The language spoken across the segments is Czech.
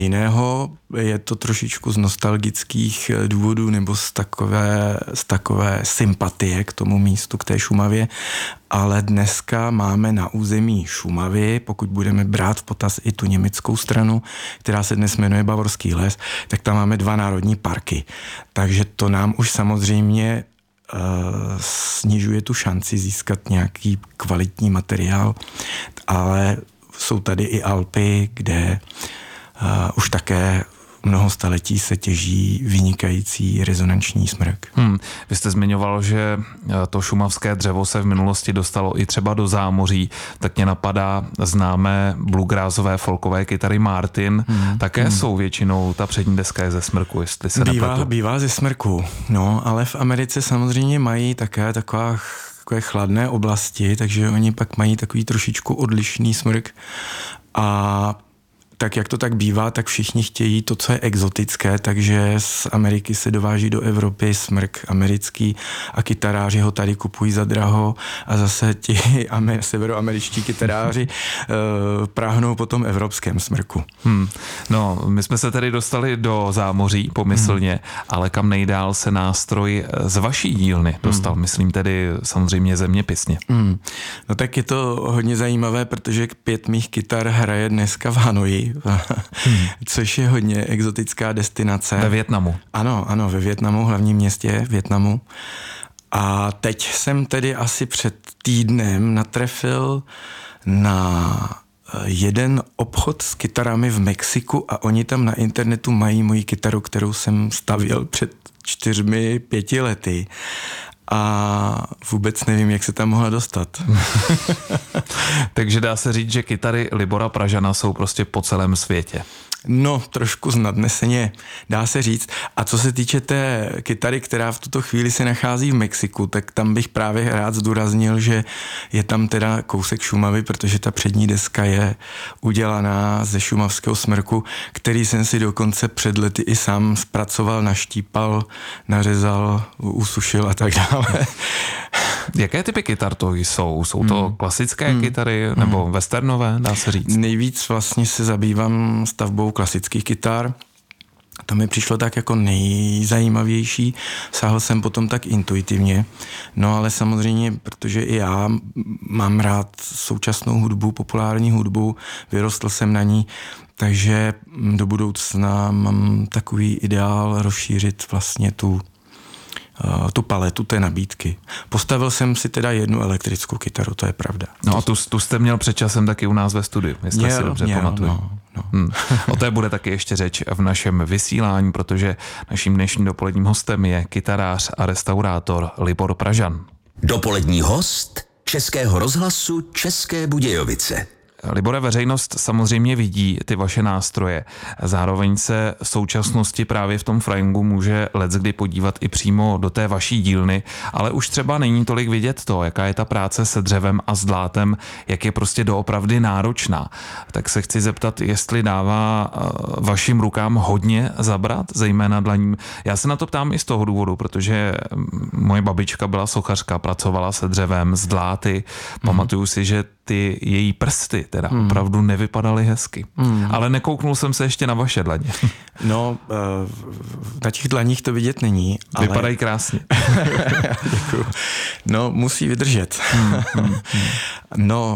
jiného, je to trošičku z nostalgických důvodů nebo z takové sympatie k tomu místu, k té Šumavě, ale dneska máme na území Šumavy, pokud budeme brát v potaz i tu německou stranu, která se dnes jmenuje Bavorský les, tak tam máme 2 národní parky. Takže to nám už samozřejmě snižuje tu šanci získat nějaký kvalitní materiál, ale jsou tady i Alpy, kde už také mnoho staletí se těží vynikající rezonanční smrk. Vy jste zmiňoval, že to šumavské dřevo se v minulosti dostalo i třeba do zámoří, tak mě napadá známé bluegrassové folkové kytary Martin, také jsou většinou, ta přední deska je ze smrku, jestli se nepletu. Bývá ze smrku, no, ale v Americe samozřejmě mají také takové chladné oblasti, takže oni pak mají takový trošičku odlišný smrk a tak jak to tak bývá, tak všichni chtějí to, co je exotické, takže z Ameriky se dováží do Evropy smrk americký a kytaráři ho tady kupují za draho a zase ti severoameričtí kytaráři práhnou po tom evropském smrku. No, my jsme se tedy dostali do zámoří pomyslně, ale kam nejdál se nástroj z vaší dílny dostal, myslím tedy samozřejmě zeměpisně. No tak je to hodně zajímavé, protože 5 mých kytar hraje dneska v Hanoji, což je hodně exotická destinace. Ve Vietnamu. Ano, ve Vietnamu, hlavním městě Vietnamu. A teď jsem tedy asi před týdnem natrefil na jeden obchod s kytarami v Mexiku a oni tam na internetu mají moji kytaru, kterou jsem stavěl před 4-5 lety. A vůbec nevím, jak se tam mohla dostat. Takže dá se říct, že kytary Libora Pražana jsou prostě po celém světě. No, trošku znadneseně, dá se říct. A co se týče té kytary, která v tuto chvíli se nachází v Mexiku, tak tam bych právě rád zdůraznil, že je tam teda kousek Šumavy, protože ta přední deska je udělaná ze šumavského smrku, který jsem si dokonce před lety i sám zpracoval, naštípal, nařezal, usušil a tak dále. Jaké typy kytar to jsou? Jsou to klasické kytary nebo westernové, dá se říct? Nejvíc vlastně se zabývám stavbou klasických kytar. To mi přišlo tak jako nejzajímavější. Sáhl jsem potom tak intuitivně. No ale samozřejmě, protože i já mám rád současnou hudbu, populární hudbu, vyrostl jsem na ní, takže do budoucna mám takový ideál rozšířit vlastně tu paletu té nabídky. Postavil jsem si teda jednu elektrickou kytaru, to je pravda. No a tu jste měl před časem taky u nás ve studiu, jestli si dobře pamatuju. No. O té bude taky ještě řeč v našem vysílání, protože naším dnešním dopoledním hostem je kytarář a restaurátor Libor Pražan. Dopolední host Českého rozhlasu České Budějovice. Libore, veřejnost samozřejmě vidí ty vaše nástroje. Zároveň se v současnosti právě v tom framingu může leckdy podívat i přímo do té vaší dílny, ale už třeba není tolik vidět to, jaká je ta práce se dřevem a s dlátem, jak je prostě doopravdy náročná. Tak se chci zeptat, jestli dává vašim rukám hodně zabrat, zejména dlaním. Já se na to ptám i z toho důvodu, protože moje babička byla sochařka, pracovala se dřevem, s dláty. Pamatuju si, že ty její prsty teda opravdu nevypadaly hezky. Ale nekouknul jsem se ještě na vaše dlaně. No, na těch dlaních to vidět není. Ale... Vypadají krásně. Děkuju. No, musí vydržet. No,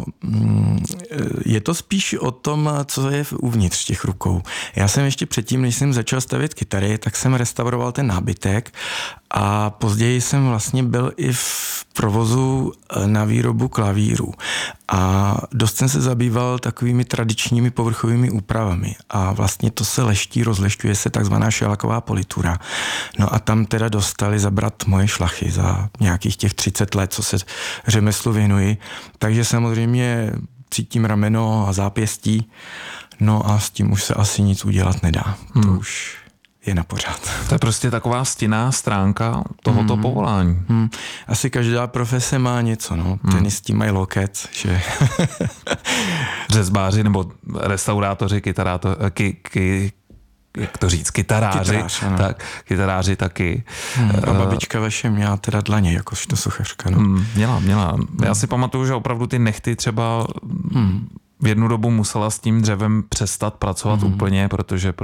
je to spíš o tom, co je uvnitř těch rukou. Já jsem ještě předtím, než jsem začal stavět kytary, tak jsem restauroval ten nábytek a později jsem vlastně byl i v provozu na výrobu klavíru. A dost jsem se zabýval takovými tradičními povrchovými úpravami a vlastně to se leští, rozlešťuje se takzvaná šelaková politura. No a tam teda dostali zabrat moje šlachy za nějakých těch 30 let, co se řemeslu věnuji. Takže samozřejmě cítím rameno a zápěstí, no a s tím už se asi nic udělat nedá. To už je na pořád. To je prostě taková stinná stránka tohoto povolání. Asi každá profese má něco, no. Tenisti mají loket, že... Řezbáři nebo restaurátoři, jak to říct, kytaráři, kytaráři taky. A babička vaše měla teda dlaně, jakožto sochařka, no. Měla. Já si pamatuju, že opravdu ty nechty třeba v jednu dobu musela s tím dřevem přestat pracovat úplně, protože